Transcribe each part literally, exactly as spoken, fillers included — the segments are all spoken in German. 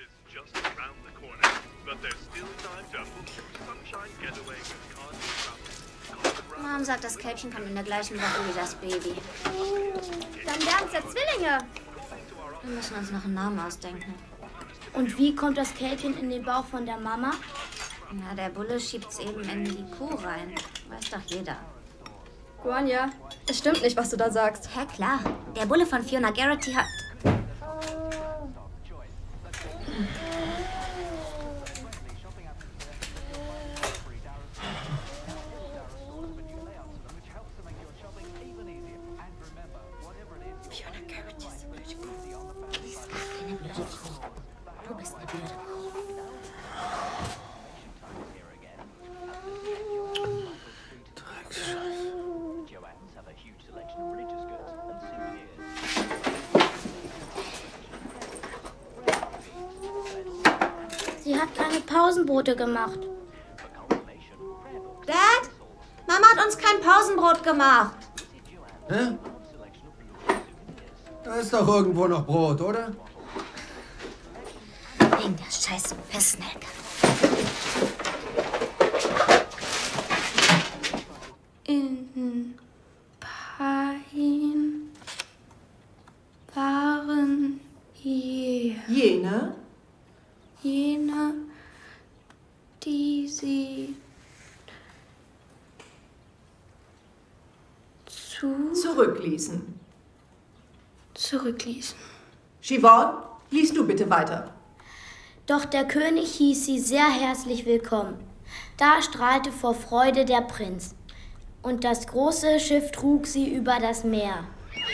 Mom sagt, das Kälbchen kommt in der gleichen Woche wie das Baby. Dann wären es ja Zwillinge. Wir müssen uns noch einen Namen ausdenken. Und wie kommt das Kälbchen in den Bauch von der Mama? Na, der Bulle schiebt's eben in die Kuh rein. Weiß doch jeder. Guanya, es stimmt nicht, was du da sagst. Ja, klar. Der Bulle von Fiona Garrity hat... Fiona Garrity ist eine blöde Kuh. Die ist gar keine blöde Kuh. Du bist eine blöde Kuh. Sie hat keine Pausenbrote gemacht. Dad? Mama hat uns kein Pausenbrot gemacht. Hä? Da ist doch irgendwo noch Brot, oder? Wegen der scheiß Pissnelke. In Pain waren je, Jene? jene, die sie zu Zurückließen. zurückließen. Siobhan, liest du bitte weiter. Doch der König hieß sie sehr herzlich willkommen. Da strahlte vor Freude der Prinz. Und das große Schiff trug sie über das Meer.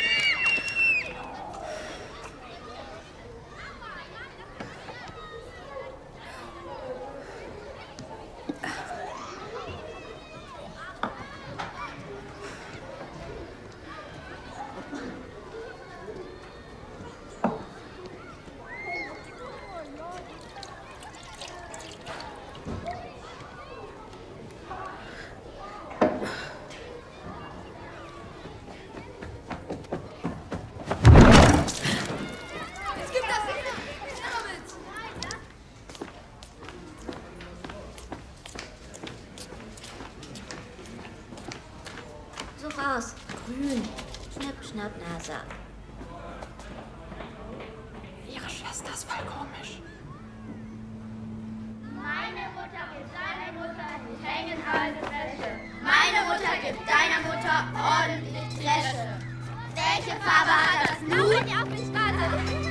Such aus. Grün. Schnipp, schnapp, Nase. Ihre Schwester ist voll komisch. Meine Mutter gibt deiner Mutter die hängenhalbe Wäsche. Meine Mutter gibt deiner Mutter ordentlich Dresche. Welche Farbe hat das Blut? Auf mich warte.